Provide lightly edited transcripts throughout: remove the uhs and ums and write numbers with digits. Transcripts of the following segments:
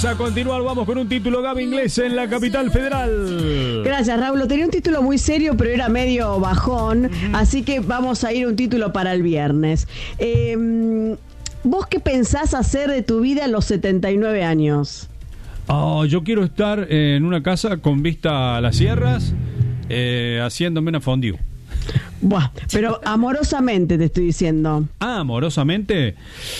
A continuar, vamos con un título Gaby Inglés en la capital federal. Gracias, Raúl. Tenía un título muy serio, pero era medio bajón, así que vamos a ir a un título para el viernes. ¿Vos qué pensás hacer de tu vida a los 79 años? Yo quiero estar en una casa con vista a las sierras, haciéndome una fondue. Buah, pero amorosamente te estoy diciendo. ¿Amorosamente?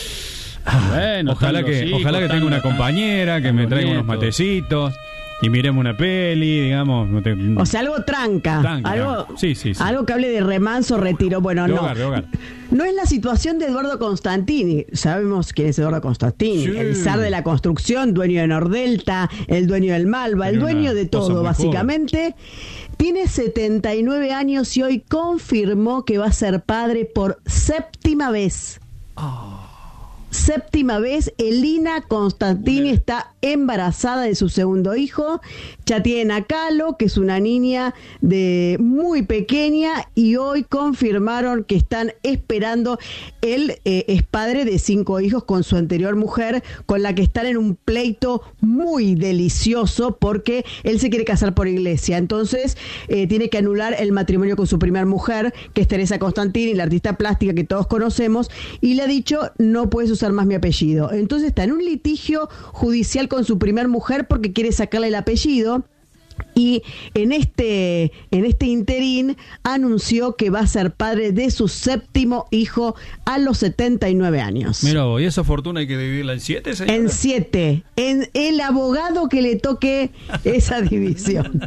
Bueno, ojalá que tenga una compañera que me traiga unos matecitos y miremos una peli, digamos. O sea, algo tranca. Algo, sí. Algo que hable de remanso, retiro. Bueno, de no. Hogar. No es la situación de Eduardo Constantini. Sabemos quién es Eduardo Constantini. Sí. El zar de la construcción, dueño de Nordelta, el dueño del Malva, el dueño de todo, básicamente. Joven. Tiene 79 años y hoy confirmó que va a ser padre por séptima vez. Séptima vez, Elina Constantini está embarazada de su segundo hijo. Ya tienen a Calo, que es una niña muy pequeña, y hoy confirmaron que están esperando. Él es padre de 5 hijos con su anterior mujer, con la que están en un pleito muy delicioso porque él se quiere casar por iglesia. Entonces tiene que anular el matrimonio con su primera mujer, que es Teresa Constantini, la artista plástica que todos conocemos, y le ha dicho: no puedes usar más mi apellido. Entonces está en un litigio judicial con su primer mujer porque quiere sacarle el apellido. Y en este interín anunció que va a ser padre de su séptimo hijo a los 79 años. Mira, ¿y esa fortuna hay que dividirla en 7, señora? En 7. En el abogado que le toque esa división.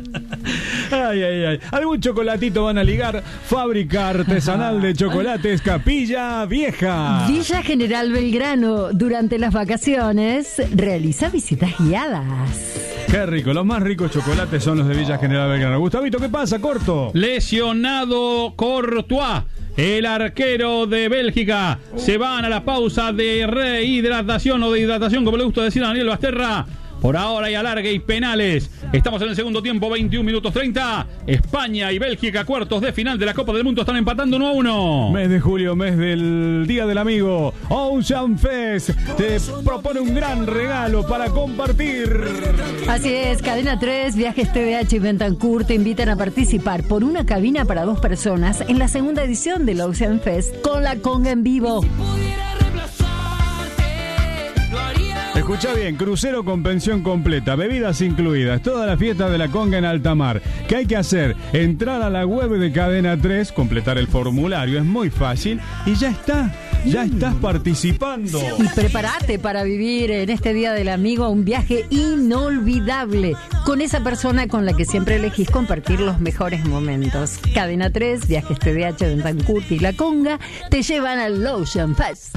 Ay. Algún chocolatito van a ligar. Fábrica artesanal de chocolates Capilla Vieja. Villa General Belgrano, durante las vacaciones, realiza visitas guiadas. Qué rico, los más ricos chocolates son los de Villa General Belgrano. Gustavito, ¿qué pasa, corto? Lesionado Courtois, el arquero de Bélgica. Se van a la pausa de rehidratación o de hidratación, como le gusta decir a Daniel Basterra. Por ahora hay alargue y penales. Estamos en el segundo tiempo, 21 minutos 30. España y Bélgica, cuartos de final de la Copa del Mundo, están empatando 1-1. Mes de julio, mes del Día del Amigo. Ocean Fest te propone un gran regalo para compartir. Así es, Cadena 3, Viajes TVH y Bentancur te invitan a participar por una cabina para 2 personas en la segunda edición del Ocean Fest con la conga en vivo. Escucha bien, crucero con pensión completa, bebidas incluidas, toda la fiesta de la conga en alta mar. ¿Qué hay que hacer? Entrar a la web de Cadena 3, completar el formulario, es muy fácil y ya estás participando. Y prepárate para vivir en este Día del Amigo un viaje inolvidable con esa persona con la que siempre elegís compartir los mejores momentos. Cadena 3, Viajes TVH, Bentancur y La Conga te llevan al Ocean Fest.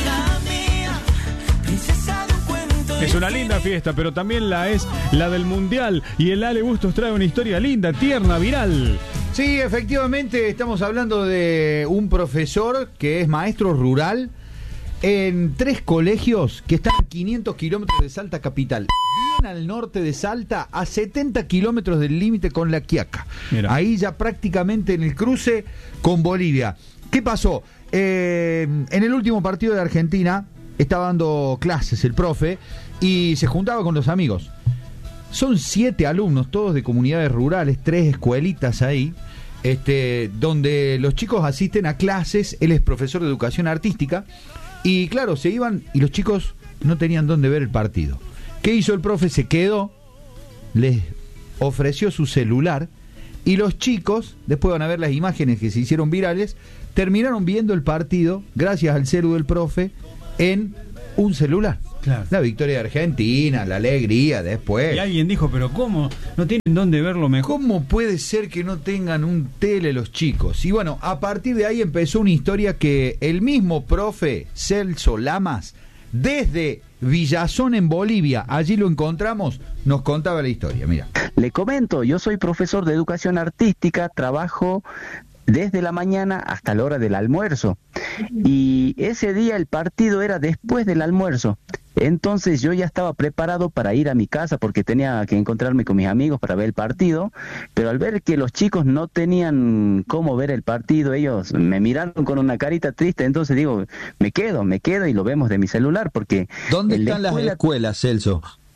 Es una linda fiesta, pero también la es la del Mundial. Y el Ale Bustos trae una historia linda, tierna, viral. Sí, efectivamente, estamos hablando de un profesor que es maestro rural en 3 colegios que están a 500 kilómetros de Salta capital. Bien al norte de Salta, a 70 kilómetros del límite con La Quiaca. Mira. Ahí ya prácticamente en el cruce con Bolivia. ¿Qué pasó? En el último partido de Argentina estaba dando clases el profe y se juntaba con los amigos. Son 7 alumnos, todos de comunidades rurales, 3 escuelitas ahí, donde los chicos asisten a clases. Él es profesor de educación artística y claro, se iban y los chicos no tenían dónde ver el partido. ¿Qué hizo el profe? Se quedó, les ofreció su celular y los chicos, después van a ver las imágenes que se hicieron virales, terminaron viendo el partido gracias al celu del profe en un celular. Claro. La victoria de Argentina, la alegría después. Y alguien dijo, pero ¿cómo? ¿No tienen dónde verlo mejor? ¿Cómo puede ser que no tengan un tele los chicos? Y bueno, a partir de ahí empezó una historia que el mismo profe Celso Lamas, desde Villazón en Bolivia, allí lo encontramos, nos contaba la historia. Mira. Le comento, yo soy profesor de educación artística, trabajo desde la mañana hasta la hora del almuerzo. Y ese día el partido era después del almuerzo. Entonces yo ya estaba preparado para ir a mi casa porque tenía que encontrarme con mis amigos para ver el partido, pero al ver que los chicos no tenían cómo ver el partido, ellos me miraron con una carita triste, entonces digo, me quedo y lo vemos de mi celular porque... ¿Dónde están las escuelas, Celso?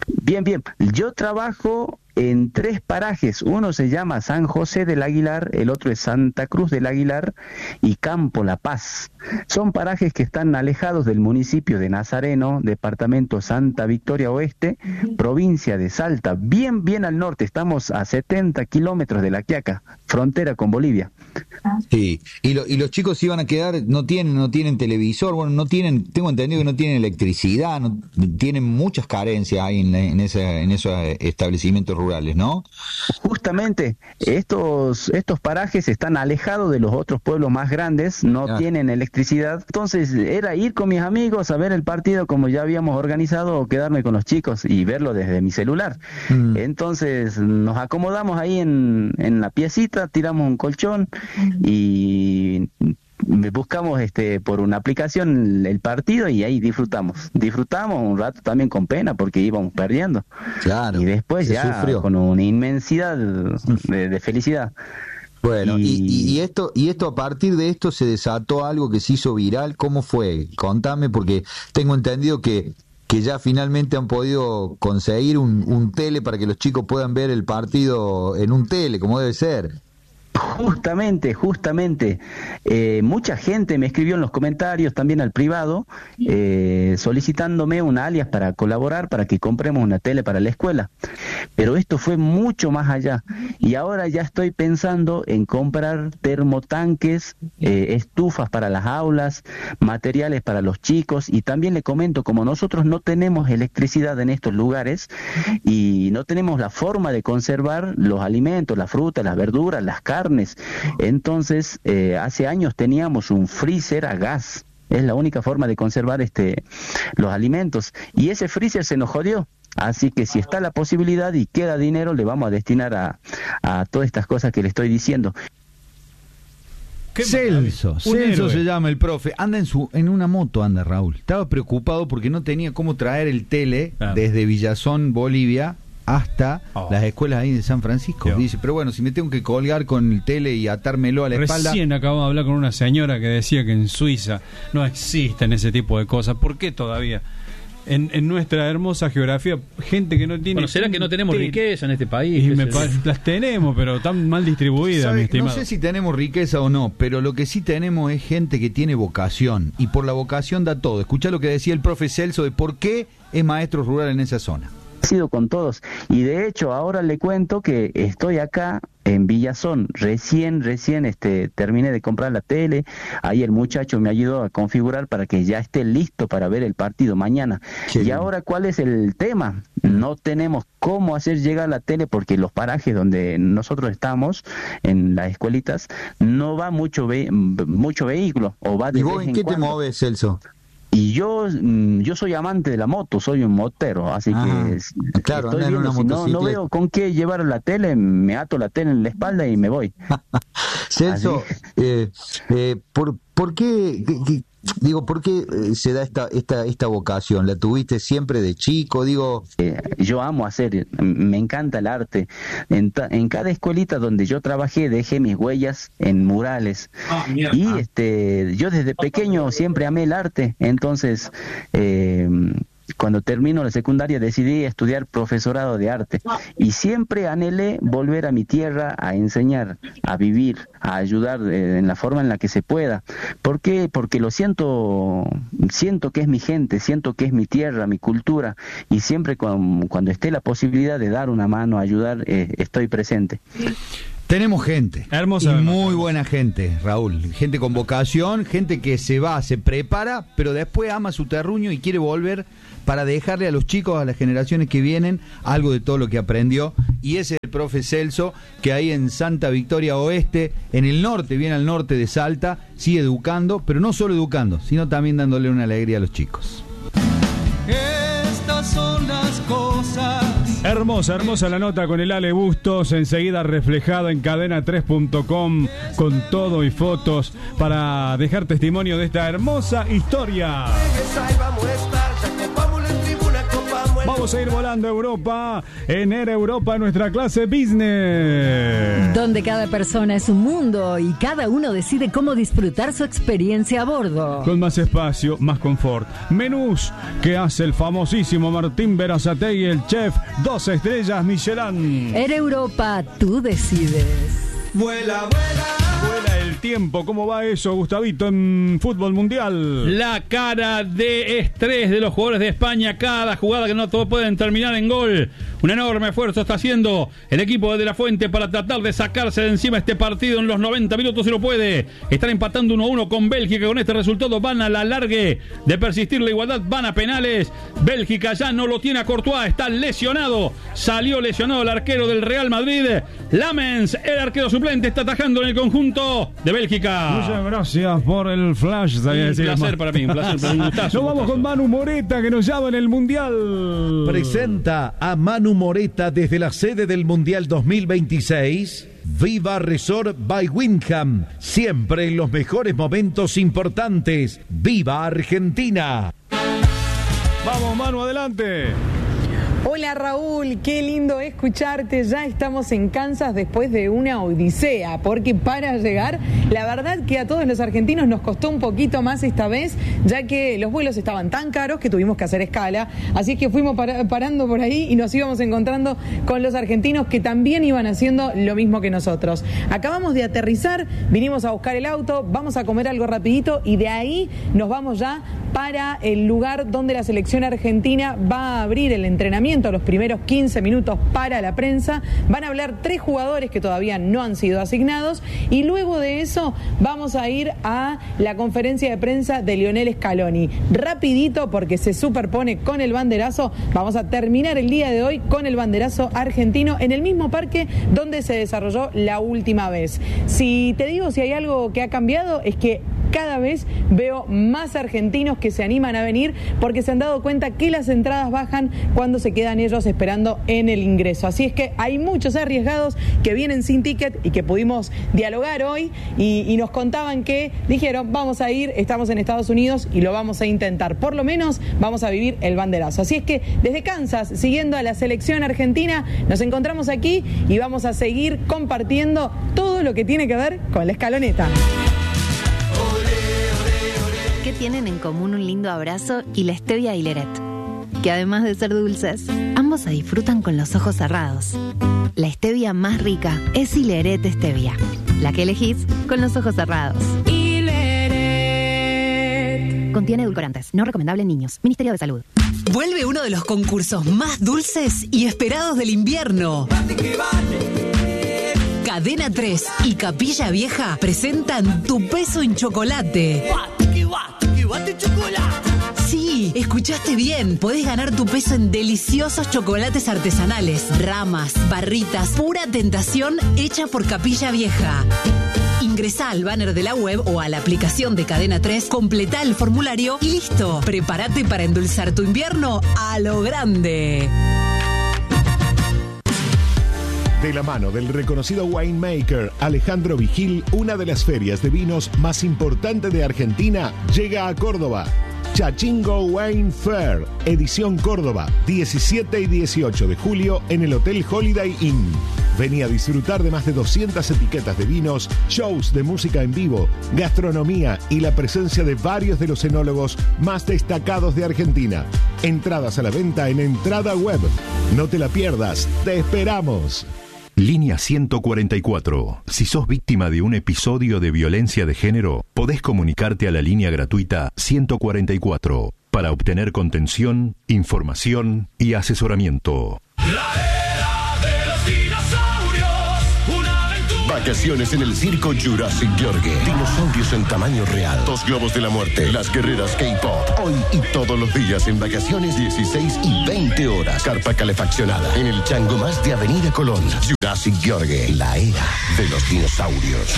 Bien, bien. Yo trabajo en 3 parajes. Uno se llama San José del Aguilar, el otro es Santa Cruz del Aguilar y Campo La Paz. Son parajes que están alejados del municipio de Nazareno, departamento Santa Victoria Oeste, provincia de Salta, bien al norte. Estamos a 70 kilómetros de La Quiaca, frontera con Bolivia. Sí, y los chicos iban a quedar, no tienen televisor, bueno, no tienen, tengo entendido que no tienen electricidad, tienen muchas carencias ahí en esos establecimientos rurales, ¿no? Justamente, estos parajes están alejados de los otros pueblos más grandes, no tienen electricidad, entonces era ir con mis amigos a ver el partido como ya habíamos organizado, o quedarme con los chicos y verlo desde mi celular. Entonces nos acomodamos ahí en la piecita, tiramos un colchón y buscamos por una aplicación el partido y ahí disfrutamos un rato también con pena porque íbamos perdiendo, claro, y después ya sufrió con una inmensidad de felicidad. Bueno, y esto a partir de esto se desató algo que se hizo viral. ¿Cómo fue? Contame, porque tengo entendido que ya finalmente han podido conseguir un tele para que los chicos puedan ver el partido en un tele, como debe ser. Justamente, mucha gente me escribió en los comentarios, también al privado, solicitándome un alias para colaborar, para que compremos una tele para la escuela. Pero esto fue mucho más allá, y ahora ya estoy pensando en comprar termotanques, estufas para las aulas, materiales para los chicos, y también le comento, como nosotros no tenemos electricidad en estos lugares, y no tenemos la forma de conservar los alimentos, las frutas, las verduras, las carnes, entonces hace años teníamos un freezer a gas, es la única forma de conservar los alimentos, y ese freezer se nos jodió. Así que si está la posibilidad y queda dinero, le vamos a destinar a todas estas cosas que le estoy diciendo. Celso se llama el profe, anda en una moto, anda Raúl. Estaba preocupado porque no tenía cómo traer el tele desde Villazón, Bolivia, hasta las escuelas ahí de San Francisco. Dice, pero bueno, si me tengo que colgar con el tele y atármelo a la espalda. Recién acabo de hablar con una señora que decía que en Suiza no existen ese tipo de cosas. ¿Por qué todavía? En nuestra hermosa geografía, gente que no tiene... Bueno, ¿será que no tenemos riqueza en este país? Las tenemos, pero tan mal distribuidas, mi estimado. No sé si tenemos riqueza o no, pero lo que sí tenemos es gente que tiene vocación, y por la vocación da todo. Escuchá lo que decía el profe Celso de por qué es maestro rural en esa zona. Sido con todos, y de hecho ahora le cuento que estoy acá en Villazón, recién terminé de comprar la tele, ahí el muchacho me ayudó a configurar para que ya esté listo para ver el partido mañana. Y ahora, ¿cuál es el tema? No tenemos cómo hacer llegar la tele porque los parajes donde nosotros estamos, en las escuelitas, no va mucho vehículo, o va de ¿Y vos en qué te mueves, Celso? Y yo soy amante de la moto, soy un motero, así que claro, estoy viendo, si no veo con qué llevar la tele, me ato la tele en la espalda y me voy. Celso, ¿por qué se da esta vocación? ¿La tuviste siempre de chico? Yo amo hacer, me encanta el arte. En cada escuelita donde yo trabajé dejé mis huellas en murales. Y yo desde pequeño siempre amé el arte. Entonces, cuando termino la secundaria decidí estudiar profesorado de arte y siempre anhelé volver a mi tierra a enseñar, a vivir, a ayudar en la forma en la que se pueda. ¿Por qué? Porque lo siento que es mi gente, siento que es mi tierra, mi cultura, y siempre cuando esté la posibilidad de dar una mano, ayudar, estoy presente. Tenemos gente, hermosa, y muy buena gente, Raúl, gente con vocación, gente que se prepara, pero después ama su terruño y quiere volver para dejarle a los chicos, a las generaciones que vienen, algo de todo lo que aprendió. Y ese es el profe Celso, que ahí en Santa Victoria Oeste, en el norte, bien al norte de Salta, sigue educando, pero no solo educando, sino también dándole una alegría a los chicos. Estas son las cosas. Hermosa la nota con el Ale Bustos, enseguida reflejada en cadena3.com con todo y fotos para dejar testimonio de esta hermosa historia. Vamos Vamos a ir volando a Europa, en Air Europa, nuestra clase business. Donde cada persona es un mundo y cada uno decide cómo disfrutar su experiencia a bordo. Con más espacio, más confort. Menús que hace el famosísimo Martín Berazategui, el chef 2 estrellas Michelin. Air Europa, tú decides. Vuela, vuela. Vuela el tiempo. ¿Cómo va eso, Gustavito, en fútbol mundial? La cara de estrés de los jugadores de España. Cada jugada que no todos pueden terminar en gol. Un enorme esfuerzo está haciendo el equipo de De La Fuente para tratar de sacarse de encima este partido en los 90 minutos, si lo puede. Están empatando 1-1 con Bélgica. Con este resultado van a la largue de persistir la igualdad. Van a penales. Bélgica ya no lo tiene a Courtois. Está lesionado. Salió lesionado el arquero del Real Madrid. Lamens, el arquero suplente, está atajando en el conjunto de Bélgica. Muchas gracias por el flash. Un placer para mí, un placer. Un gustazo, nos vamos con Manu Moreta, que nos llama en el Mundial. Presenta a Manu Moreta desde la sede del Mundial 2026. Viva Resort by Wyndham. Siempre en los mejores momentos importantes. ¡Viva Argentina! Vamos, Manu, adelante. Hola Raúl, qué lindo escucharte. Ya estamos en Kansas después de una odisea, porque para llegar, la verdad que a todos los argentinos nos costó un poquito más esta vez, ya que los vuelos estaban tan caros que tuvimos que hacer escala. Así es que fuimos parando por ahí y nos íbamos encontrando con los argentinos que también iban haciendo lo mismo que nosotros. Acabamos de aterrizar, vinimos a buscar el auto, vamos a comer algo rapidito y de ahí nos vamos ya para el lugar donde la selección argentina va a abrir el entrenamiento, los primeros 15 minutos para la prensa. Van a hablar 3 jugadores que todavía no han sido asignados y luego de eso vamos a ir a la conferencia de prensa de Lionel Scaloni. Rapidito, porque se superpone con el banderazo. Vamos a terminar el día de hoy con el banderazo argentino en el mismo parque donde se desarrolló la última vez. Si te digo si hay algo que ha cambiado, es que cada vez veo más argentinos que se animan a venir porque se han dado cuenta que las entradas bajan cuando se quedan ellos esperando en el ingreso. Así es que hay muchos arriesgados que vienen sin ticket y que pudimos dialogar hoy y nos contaban que dijeron, vamos a ir, estamos en Estados Unidos y lo vamos a intentar. Por lo menos vamos a vivir el banderazo. Así es que desde Kansas, siguiendo a la selección argentina, nos encontramos aquí y vamos a seguir compartiendo todo lo que tiene que ver con la escaloneta. ¿Qué tienen en común un lindo abrazo y la stevia y Leret? Que además de ser dulces, ambos se disfrutan con los ojos cerrados. La stevia más rica es Hileret Stevia, la que elegís con los ojos cerrados. Hileret. Contiene edulcorantes, no recomendable en niños. Ministerio de Salud. Vuelve uno de los concursos más dulces y esperados del invierno. Cadena 3 y Capilla Vieja presentan Tu Peso en Chocolate. Sí, escuchaste bien. Podés ganar tu peso en deliciosos chocolates artesanales, ramas, barritas, pura tentación hecha por Capilla Vieja. Ingresá al banner de la web o a la aplicación de Cadena 3, completá el formulario y listo. Prepárate para endulzar tu invierno a lo grande. De la mano del reconocido winemaker Alejandro Vigil, una de las ferias de vinos más importantes de Argentina llega a Córdoba. Chachingo Wine Fair, edición Córdoba, 17 y 18 de julio en el Hotel Holiday Inn. Vení a disfrutar de más de 200 etiquetas de vinos, shows de música en vivo, gastronomía y la presencia de varios de los enólogos más destacados de Argentina. Entradas a la venta en Entrada Web. No te la pierdas, te esperamos. Línea 144. Si sos víctima de un episodio de violencia de género, podés comunicarte a la línea gratuita 144 para obtener contención, información y asesoramiento. Vacaciones en el circo Jurassic Yorgue. Dinosaurios en tamaño real. 2 globos de la muerte. Las guerreras K-pop. Hoy y todos los días en vacaciones 16 y 20 horas. Carpa calefaccionada. En el Chango Más de Avenida Colón. Jurassic Yorgue. La era de los dinosaurios.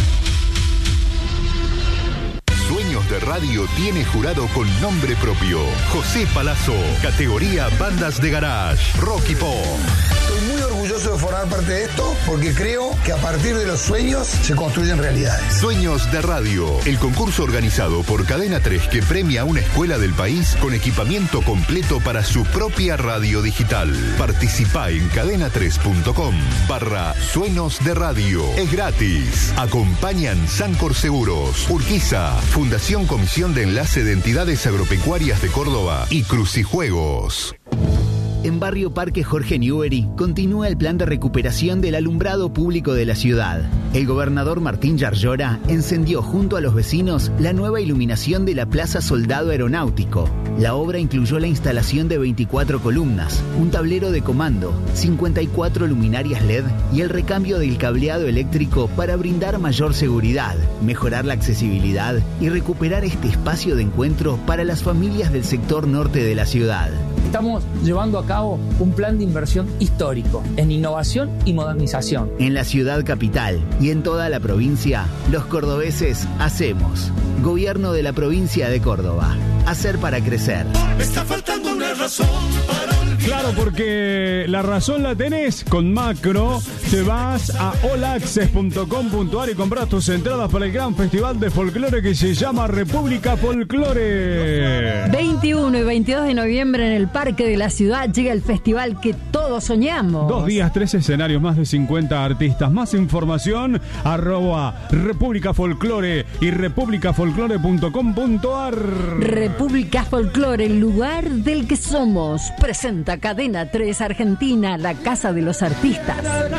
Sueños de Radio tiene jurado con nombre propio. José Palazzo. Categoría Bandas de Garage. Rock y Pop. Estoy muy orgulloso de formar parte de esto porque creo que a partir de los sueños se construyen realidades. Sueños de Radio, el concurso organizado por Cadena 3 que premia a una escuela del país con equipamiento completo para su propia radio digital. Participá en cadena3.com/Sueños de Radio. Es gratis. Acompañan Sancor Seguros, Urquiza, Fundación Comisión de Enlace de Entidades Agropecuarias de Córdoba y Crucijuegos. En Barrio Parque Jorge Newbery continúa el plan de recuperación del alumbrado público de la ciudad. El gobernador Martín Yarlora encendió junto a los vecinos la nueva iluminación de la Plaza Soldado Aeronáutico. La obra incluyó la instalación de 24 columnas, un tablero de comando, 54 luminarias LED y el recambio del cableado eléctrico para brindar mayor seguridad, mejorar la accesibilidad y recuperar este espacio de encuentro para las familias del sector norte de la ciudad. Estamos llevando a cabo un plan de inversión histórico en innovación y modernización. En la ciudad capital y en toda la provincia, los cordobeses hacemos. Gobierno de la provincia de Córdoba. Hacer para crecer. Me está faltando una razón para olvidar. Claro, porque la razón la tenés con Macro. Te vas a allaccess.com.ar y compras tus entradas para el gran festival de folclore que se llama República Folclore. 21 y 22 de noviembre en el Parque de la Ciudad llega el festival que todos soñamos. 2 días, 3 escenarios, más de 50 artistas. Más información, @República Folclore y republicafolclore.com.ar. República Folclore, el lugar del que somos. Presenta Cadena 3 Argentina, la casa de los artistas.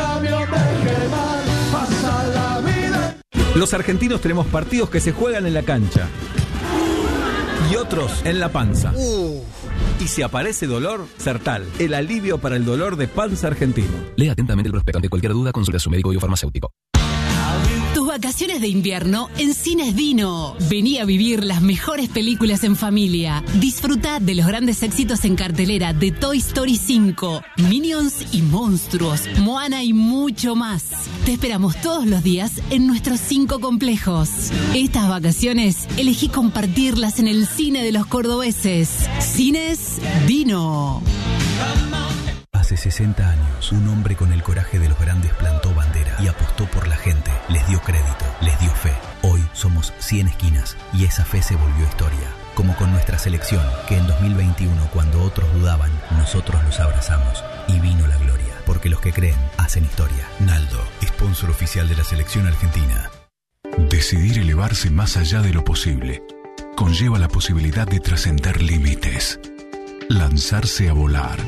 Los argentinos tenemos partidos que se juegan en la cancha y otros en la panza. Y si aparece dolor, Sertal, el alivio para el dolor de panza argentino. Lea atentamente el prospecto. Ante cualquier duda, consulta a su médico y o farmacéutico. Tus vacaciones de invierno en Cines Dino. Vení a vivir las mejores películas en familia. Disfruta de los grandes éxitos en cartelera de Toy Story 5, Minions y Monstruos, Moana y mucho más. Te esperamos todos los días en nuestros 5 complejos. Estas vacaciones elegí compartirlas en el cine de los cordobeses. Cines Dino. Hace 60 años, un hombre con el coraje de los grandes plantó bandera y apostó por la gente, les dio crédito, les dio fe. Hoy somos 100 esquinas y esa fe se volvió historia. Como con nuestra selección, que en 2021, cuando otros dudaban, nosotros los abrazamos y vino la gloria. Porque los que creen, hacen historia. Naldo, sponsor oficial de la selección argentina. Decidir elevarse más allá de lo posible conlleva la posibilidad de trascender límites. Lanzarse a volar.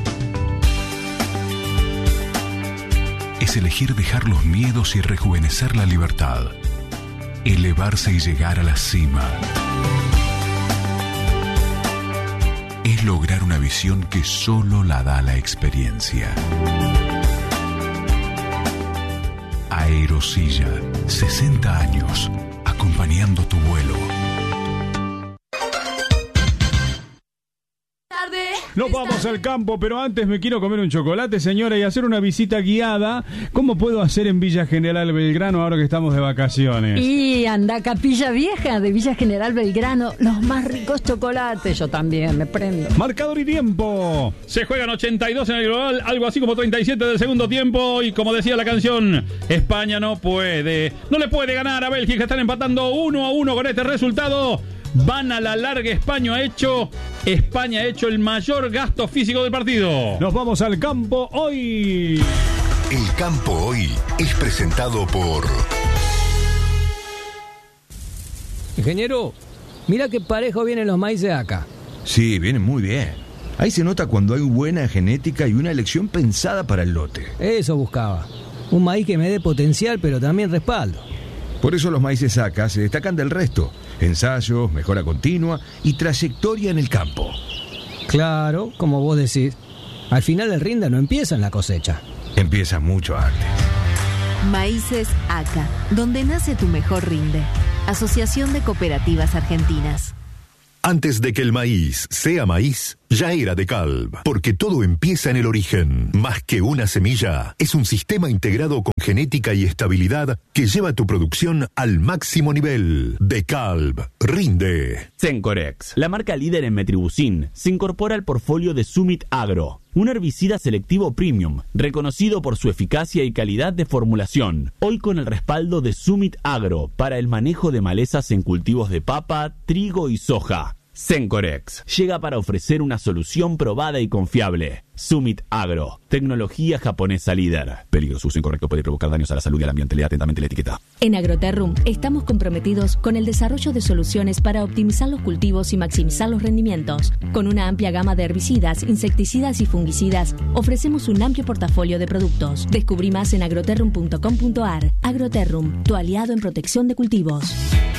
Es elegir dejar los miedos y rejuvenecer la libertad. Elevarse y llegar a la cima. Es lograr una visión que solo la da la experiencia. Aerosilla, 60 años, acompañando tu vuelo. Nos vamos al campo, pero antes me quiero comer un chocolate, señora, y hacer una visita guiada. ¿Cómo puedo hacer en Villa General Belgrano ahora que estamos de vacaciones? Y anda a Capilla Vieja de Villa General Belgrano, los más ricos chocolates. Yo también me prendo. Marcador y tiempo. Se juegan 82 en el global, algo así como 37 del segundo tiempo. Y como decía la canción, España no puede. No le puede ganar a Bélgica. Están empatando 1-1 con este resultado. Van a la larga. España ha hecho el mayor gasto físico del partido. Nos vamos al campo hoy. El campo hoy es presentado por... Ingeniero, mira qué parejo vienen los maíces acá. Sí, vienen muy bien. Ahí se nota cuando hay buena genética y una elección pensada para el lote. Eso buscaba. Un maíz que me dé potencial, pero también respaldo. Por eso los maíces acá se destacan del resto. Ensayos, mejora continua y trayectoria en el campo. Claro, como vos decís. Al final el rinde no empieza en la cosecha. Empieza mucho antes. Maíces ACA, donde nace tu mejor rinde. Asociación de Cooperativas Argentinas. Antes de que el maíz sea maíz, ya era DeKalb, porque todo empieza en el origen. Más que una semilla, es un sistema integrado con genética y estabilidad que lleva tu producción al máximo nivel. DeKalb, rinde. Cencorex, la marca líder en metribuzin, se incorpora al portfolio de Summit Agro, un herbicida selectivo premium, reconocido por su eficacia y calidad de formulación. Hoy con el respaldo de Summit Agro para el manejo de malezas en cultivos de papa, trigo y soja. Cencorex llega para ofrecer una solución probada y confiable. Summit Agro, tecnología japonesa líder. Peligro, su uso incorrecto puede provocar daños a la salud y al ambiente. Lea atentamente la etiqueta. En Agroterrum estamos comprometidos con el desarrollo de soluciones para optimizar los cultivos y maximizar los rendimientos. Con una amplia gama de herbicidas, insecticidas y fungicidas, ofrecemos un amplio portafolio de productos. Descubrí más en agroterrum.com.ar. Agroterrum, tu aliado en protección de cultivos.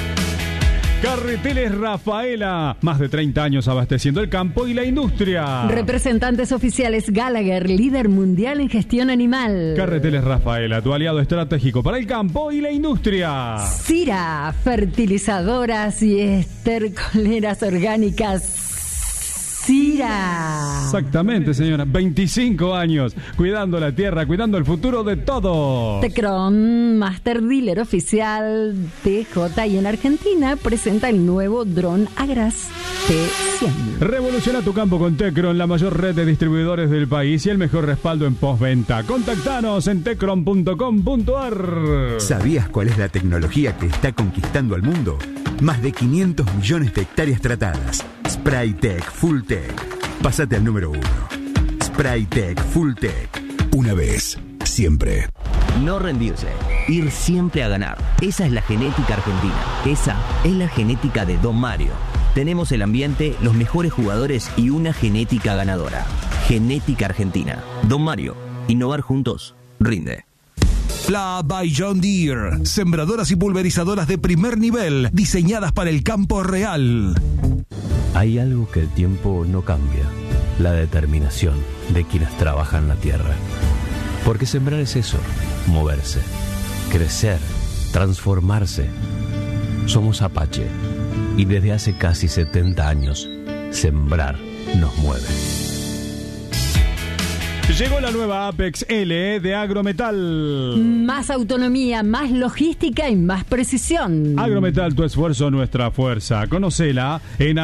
Carreteles Rafaela, más de 30 años abasteciendo el campo y la industria. Representantes oficiales Gallagher, líder mundial en gestión animal. Carreteles Rafaela, tu aliado estratégico para el campo y la industria. Sira, fertilizadoras y estercoleras orgánicas. Sira. Exactamente, señora. 25 años cuidando la tierra, cuidando el futuro de todos. Tecron, Master Dealer oficial TJ, y en Argentina presenta el nuevo dron Agras T100. Revoluciona tu campo con Tecron, la mayor red de distribuidores del país y el mejor respaldo en postventa. Contactanos en tecron.com.ar. ¿Sabías cuál es la tecnología que está conquistando al mundo? Más de 500 millones de hectáreas tratadas. Spraytec Fulltech. Pásate al número 1. Spraytec Fulltech. Una vez, siempre. No rendirse, ir siempre a ganar. Esa es la genética argentina. Esa es la genética de Don Mario. Tenemos el ambiente, los mejores jugadores y una genética ganadora. Genética argentina. Don Mario, innovar juntos, rinde. La by John Deere, sembradoras y pulverizadoras de primer nivel, diseñadas para el campo real. Hay algo que el tiempo no cambia, la determinación de quienes trabajan la tierra. Porque sembrar es eso, moverse, crecer, transformarse. Somos Apache y desde hace casi 70 años, sembrar nos mueve. Llegó la nueva Apex L de Agrometal. Más autonomía, más logística y más precisión. Agrometal, tu esfuerzo, nuestra fuerza. Conócela en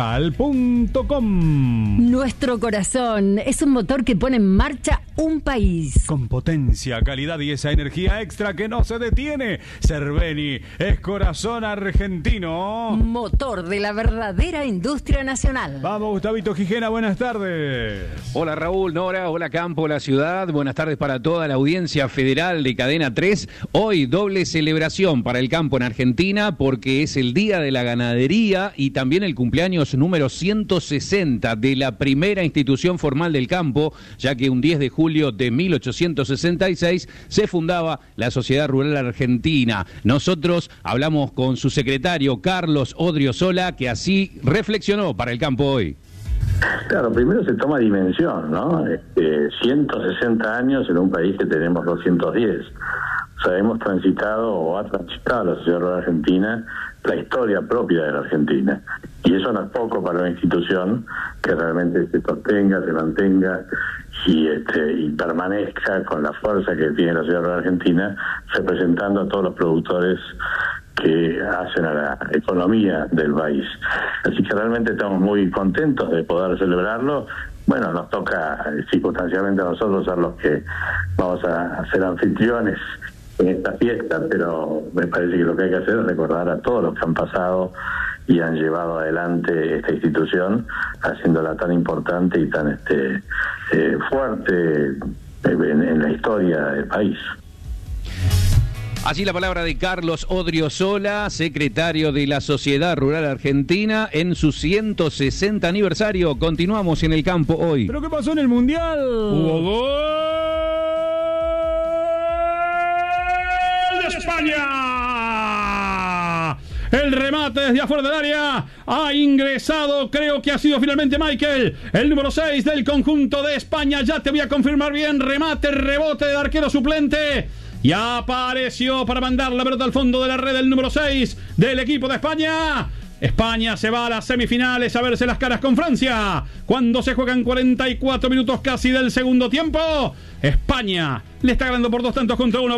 agrometal.com. Nuestro corazón es un motor que pone en marcha un país. Con potencia, calidad y esa energía extra que no se detiene. Cerveni es corazón argentino. Motor de la verdadera industria nacional. Vamos, Gustavito Gijena, buenas tardes. Hola Raúl, Nora, hola Campo, la ciudad. Buenas tardes para toda la audiencia federal de Cadena 3. Hoy doble celebración para el campo en Argentina porque es el Día de la Ganadería y también el cumpleaños número 160 de la primera institución formal del campo, ya que un 10 de julio de 1866 se fundaba la Sociedad Rural Argentina. Nosotros hablamos con su secretario Carlos Odriozola, que así reflexionó para el campo hoy. Claro, primero se toma dimensión, ¿no? 160 años en un país que tenemos 210. O sea, hemos transitado o ha transitado la Sociedad Rural Argentina la historia propia de la Argentina. Y eso no es poco para una institución que realmente se sostenga, se mantenga y permanezca con la fuerza que tiene la Sociedad Rural Argentina, representando a todos los productores que hacen a la economía del país. Así que realmente estamos muy contentos de poder celebrarlo. Bueno, nos toca circunstancialmente a nosotros ser los que vamos a ser anfitriones en esta fiesta, pero me parece que lo que hay que hacer es recordar a todos los que han pasado y han llevado adelante esta institución, haciéndola tan importante y tan fuerte en la historia del país. Allí la palabra de Carlos Odriozola, secretario de la Sociedad Rural Argentina, en su 160 aniversario. Continuamos en el campo hoy. ¿Pero qué pasó en el Mundial? ¡Hubo gol de España! El remate desde afuera del área ha ingresado, creo que ha sido finalmente Michael, el número 6 del conjunto de España. Ya te voy a confirmar bien. Remate, rebote del arquero suplente. Y apareció para mandar la pelota al fondo de la red el número 6 del equipo de España. España se va a las semifinales a verse las caras con Francia. Cuando se juegan 44 minutos casi del segundo tiempo, España le está ganando por 2-1.